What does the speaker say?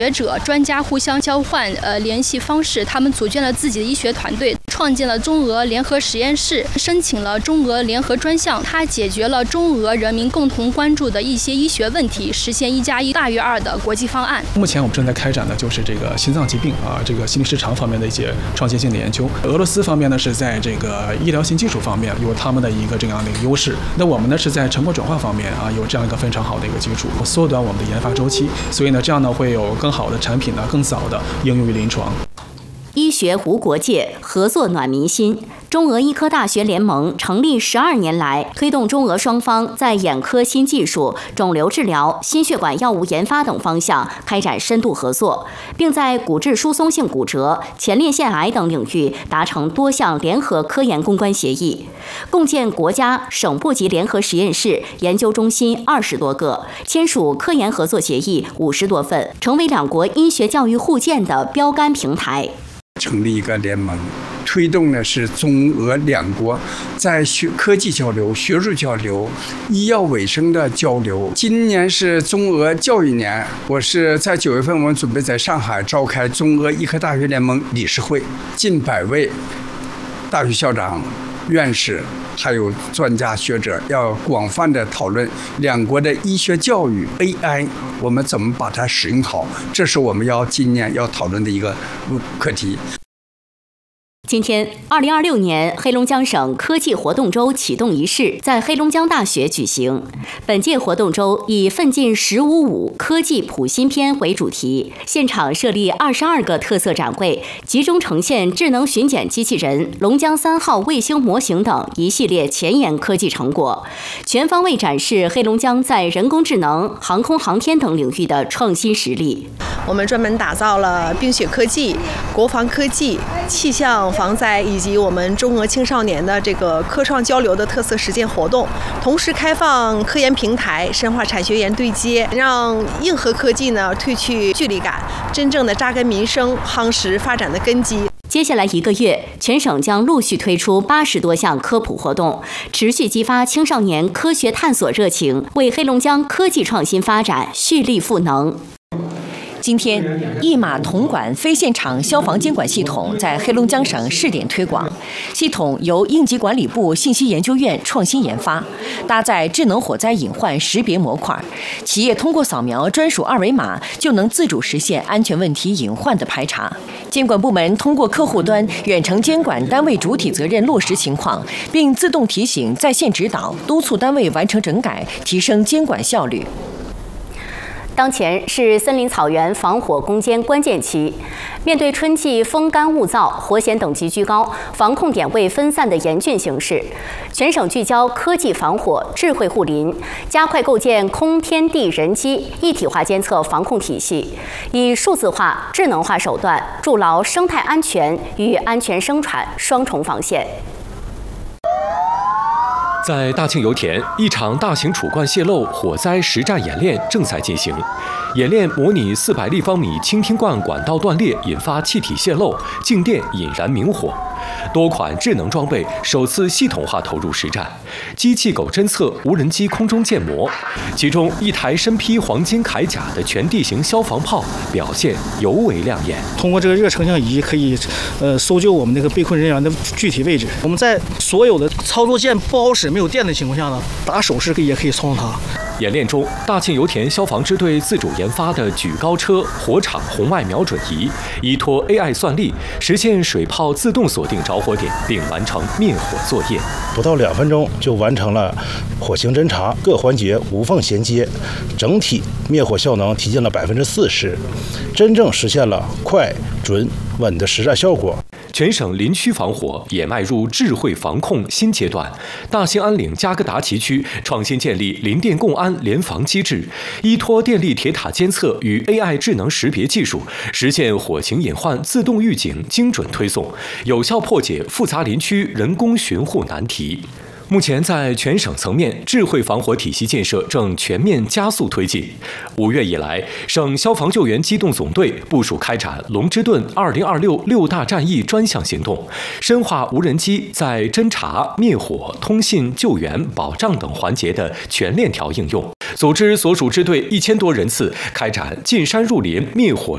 学者、专家互相交换联系方式，他们组建了自己的医学团队，创建了中俄联合实验室，申请了中俄联合专项。它解决了中俄人民共同关注的一些医学问题，实现1+1大于2的国际方案。 目前我们正在开展的就是这个心脏疾病这个心理失常方面的一些创新性的研究。俄罗斯方面呢是在这个医疗新技术方面有他们的一个这样的一个优势，那我们呢是在成果转化方面有这样一个非常好的一个基础，缩短我们的研发周期，所以呢这样呢会有更好的产品呢更早的应用于临床。 医学无国界，合作暖民心。中俄医科大学联盟成立12年来，推动中俄双方在眼科新技术、肿瘤治疗、心血管药物研发等方向开展深度合作，并在骨质疏松性骨折、前列腺癌等领域达成多项联合科研攻关协议，共建国家、省部级联合实验室、研究中心20多个，签署科研合作协议50多份，成为两国医学教育互鉴的标杆平台。 成立一个联盟，推动的是中俄两国在科技交流、学术交流、医药卫生的交流。今年是中俄教育年，我是在9月份，我们准备在上海召开中俄医科大学联盟理事会，近100位大学校长、院士还有专家学者，要广泛的讨论两国的医学教育 AI， 我们怎么把它使用好，这是我们今年要讨论的一个课题。 今天，2026年黑龙江省科技活动周启动仪式在黑龙江大学举行。本届活动周以奋进1055科技普新篇为主题，现场设立22个特色展柜，集中呈现智能巡检机器人、龙江3号卫星模型等一系列前沿科技成果，全方位展示黑龙江在人工智能、航空航天等领域的创新实力。 我们专门打造了冰雪科技、国防科技、气象防灾以及我们中俄青少年的这个科创交流的特色实践活动，同时开放科研平台，深化产学研对接，让硬核科技呢褪去距离感，真正的扎根民生，夯实发展的根基。 接下来1个月，全省将陆续推出80多项科普活动，持续激发青少年科学探索热情，为黑龙江科技创新发展蓄力赋能。 今天，一码铜管非现场消防监管系统在黑龙江省试点推广。系统由应急管理部信息研究院创新研发，搭载智能火灾隐患识别模块，企业通过扫描专属2维码就能自主实现安全问题隐患的排查。监管部门通过客户端远程监管单位主体责任落实情况，并自动提醒、在线指导，督促单位完成整改，提升监管效率。 当前是森林草原防火攻坚关键期，面对春季风干物燥、火险等级居高、防控点位分散的严峻形势，全省聚焦科技防火、智慧护林，加快构建空天地人机一体化监测防控体系，以数字化、智能化手段筑牢生态安全与安全生产双重防线。 在大庆油田，一场大型储罐泄漏火灾实战演练正在进行。演练模拟400立方米轻听罐管道断裂引发气体泄漏，静电引燃明火。多款智能装备首次系统化投入实战，机器狗侦测、无人机空中建模，其中一台身披黄金铠甲的全地形消防炮表现尤为亮眼。 通过这个热成像仪可以搜救我们那个被困人员的具体位置。我们在所有的操作键不好使、没有电的情况下呢，打手势也可以操纵它。 演练中，大庆油田消防支队自主研发的举高车火场红外瞄准仪，依托 AI 算力，实现水炮自动锁定着火点，并完成灭火作业。 不到2分钟就完成了火情侦察，各环节无缝衔接，整体灭火效能提升了40%，真正实现了快、准、稳的实战效果。 全省林区防火也迈入智慧防控新阶段。大兴安岭加格达旗区创新建立林电共安联防机制，依托电力铁塔监测与 AI 智能识别技术，实现火情隐患自动预警、精准推送，有效破解复杂林区人工巡护难题。目前，在全省层面，智慧防火体系建设正全面加速推进。5月以来，省消防救援机动总队部署开展“龙之盾2026”6大战役专项行动，深化无人机在侦察、灭火、通信、救援、保障等环节的全链条应用，组织所属支队1000多人次开展进山入林灭火